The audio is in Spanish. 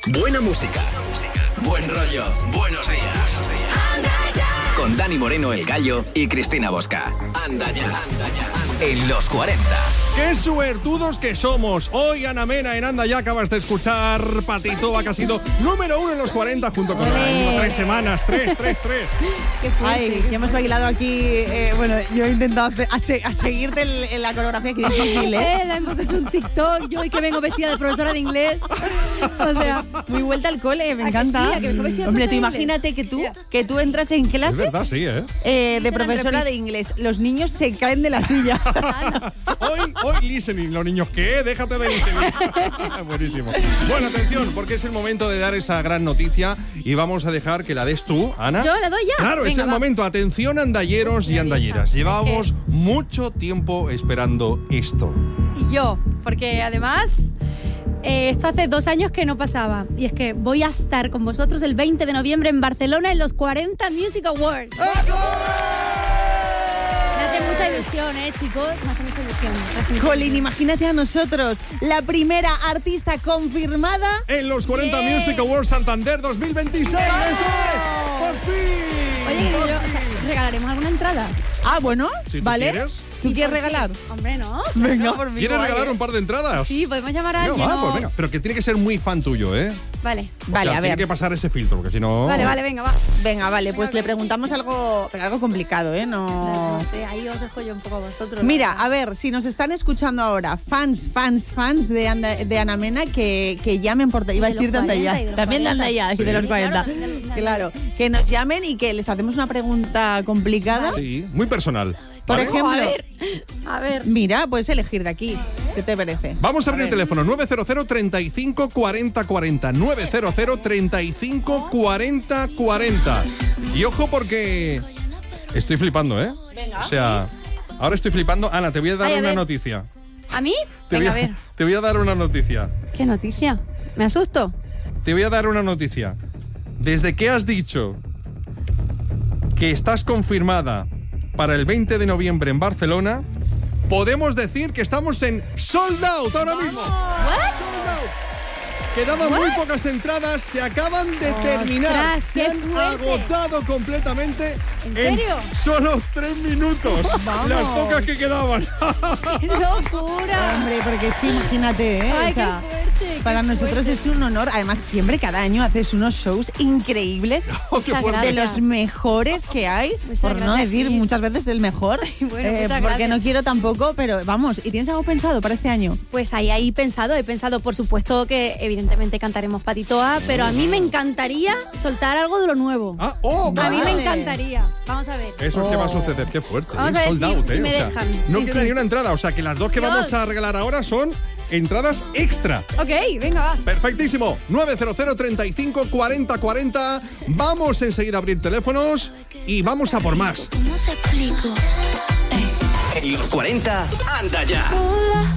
Buena música. Buen rollo. Buenos días. Con Dani Moreno, el Gallo, y Cristina Bosca. Anda ya. En los 40. ¡Qué suertudos que somos! Hoy Ana Mena en Anda Ya acabas de escuchar Patitoa, que ha sido número 1 en los 40 junto con la 3 semanas. 3. Qué fuerte. Ya hemos bailado aquí. Bueno, yo he intentado seguirte la coreografía que difícil, hemos hecho un TikTok, yo hoy que vengo vestida de profesora de inglés. O sea, muy vuelta al cole, me encanta. Sí, a que vengo vestida de Hombre, tú profesora de imagínate inglés. que tú entras en clase. Es verdad, sí, de profesora de inglés. Los niños se caen de la silla. Hoy listening, los niños. ¿Qué? Déjate de listening. Buenísimo. Bueno, atención, porque es el momento de dar esa gran noticia y vamos a dejar que la des tú, Ana. ¿Yo la doy ya? Claro, Venga, es el momento. Atención, andalleros y andalleras. Llevábamos mucho tiempo esperando esto. Y yo, porque además esto hace 2 años que no pasaba. Y es que voy a estar con vosotros el 20 de noviembre en Barcelona en los 40 Music Awards. ¡Eso! Me hace mucha ilusión, chicos. Me hace mucha ilusión. Colin, imagínate a nosotros, la primera artista confirmada En los 40 Music Awards Santander 2026. ¡Eso es! ¡Por fin! Oye, ¿regalaremos alguna entrada? Ah, bueno, Si tú ¿vale? quieres. ¿Tú quieres regalar? Hombre, no. Venga, por mí. ¿Quieres regalar un par de entradas? Sí, podemos llamar a Venga, alguien. pues venga. Pero que tiene que ser muy fan tuyo, ¿eh? Vale. Vale, O sea, a tiene ver. que pasar ese filtro, porque si no... Vale, venga, va. Venga, vale, pues Venga, le preguntamos algo complicado, ¿eh? No sé, ahí os dejo yo un poco a vosotros. Mira, a ver, si nos están escuchando ahora fans de Ana Mena, que llamen por... Iba a de decir los de Anda 40 Ya. y de los También de Anda 40. Ya y Sí. de los Sí, 40. claro, también de los Claro, que nos llamen y que les hacemos una pregunta complicada. Sí, muy personal. Por ¿vale? ejemplo, A ver. mira, puedes elegir de aquí. ¿Qué te parece? Vamos a abrir el teléfono 900 35 40 40. 900 35 40 40. Y ojo porque estoy flipando, ¿eh? Venga. O sea, ahora estoy flipando. Ana, te voy a dar Ay, a una ver. noticia. ¿A mí? Te Venga, a voy ver. te voy a dar una noticia. ¿Qué noticia? ¿Me asusto? Te voy a dar una noticia. Desde que has dicho que estás confirmada para el 20 de noviembre en Barcelona, podemos decir que estamos en sold out ahora mismo. Sold out. Quedaban muy pocas entradas, se acaban de terminar. Ostras, Se qué han fuerte. agotado completamente ¿En serio? solo 3 minutos. Vamos. Las pocas que quedaban. ¡Qué locura! Hombre, porque es que imagínate, ¿eh? Ay, O sea, qué fuerte. para qué nosotros fuerte. es un honor. Además, siempre cada año haces unos shows increíbles. Oh, qué Muchas fuerte. De gracias. los mejores que hay, Muchas por no gracias, decir Cris. muchas veces el mejor, Bueno, muchas porque gracias. no quiero tampoco, pero vamos, ¿y tienes algo pensado para este año? Pues ahí he pensado, por supuesto que evidentemente cantaremos Patitoa, pero a mí me encantaría soltar algo de lo nuevo. Ah, A mí me vale. encantaría. Vamos a ver. Eso es que va a suceder, qué fuerte. Vamos a ver Sold si- out, si me O sea, dejan. no Sí, queda sí. ni una entrada, o sea que las dos que Dios. vamos a regalar ahora son entradas extra. Ok, venga, va. Perfectísimo. 900 35 40 40. Vamos enseguida a abrir teléfonos y vamos a por más. En los 40, anda ya.